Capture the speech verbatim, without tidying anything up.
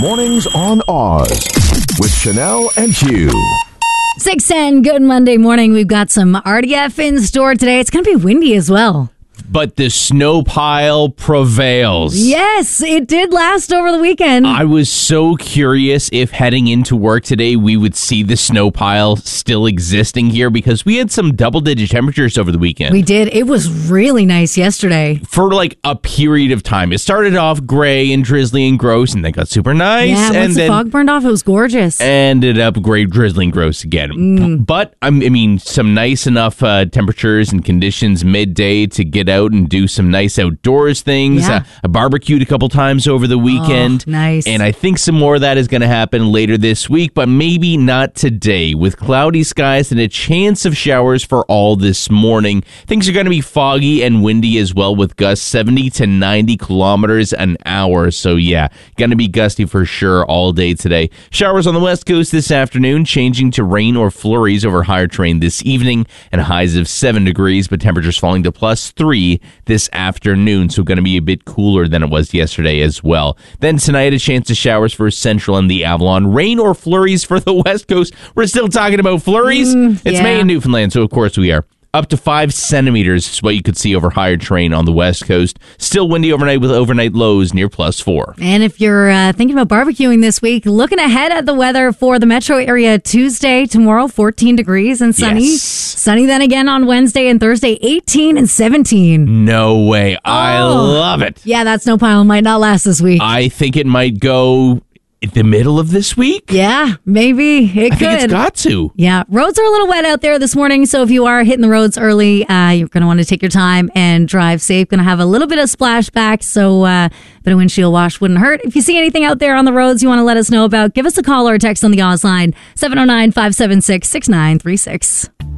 Mornings on Oz with Chanel and Hugh. six ten, good Monday morning. We've got some R D F in store today. It's going to be windy as well. But the snow pile prevails. Yes, it did last over the weekend. I was so curious if heading into work today we would see the snow pile still existing here because we had some double-digit temperatures over the weekend. We did. It was really nice yesterday. For like a period of time. It started off gray and drizzly and gross and then got super nice. Yeah, once and the then fog burned off, it was gorgeous. Ended up gray, drizzly, and gross again. Mm. But, I mean, some nice enough uh, temperatures and conditions midday to get out and do some nice outdoors things. Yeah. Uh, I barbecued a couple times over the weekend. Oh, nice. And I think some more of that is going to happen later this week, but maybe not today. With cloudy skies and a chance of showers for all this morning. Things are going to be foggy and windy as well with gusts seventy to ninety kilometers an hour. So yeah, going to be gusty for sure all day today. Showers on the west coast this afternoon, changing to rain or flurries over higher terrain this evening and highs of seven degrees, but temperatures falling to plus three this afternoon, so going to be a bit cooler than it was yesterday as well. Then tonight, a chance of showers for Central and the Avalon. Rain or flurries for the West Coast. We're still talking about flurries. Mm, it's yeah. May in Newfoundland, so of course we are. Up to five centimeters is what you could see over higher terrain on the West Coast. Still windy overnight with overnight lows near plus four. And if you're uh, thinking about barbecuing this week, looking ahead at the weather for the metro area Tuesday, tomorrow, fourteen degrees and sunny. Yes. Sunny then again on Wednesday and Thursday, eighteen and seventeen. No way. I Oh. love it. Yeah, that snow pile might not last this week. I think it might go in the middle of this week. Yeah, maybe. It I could. think it's got to. Yeah, roads are a little wet out there this morning, so if you are hitting the roads early, uh, you're going to want to take your time and drive safe. Going to have a little bit of splashback, so uh, a bit of windshield wash wouldn't hurt. If you see anything out there on the roads you want to let us know about, give us a call or a text on the Oz line, seven oh nine, five seven six, six nine three six.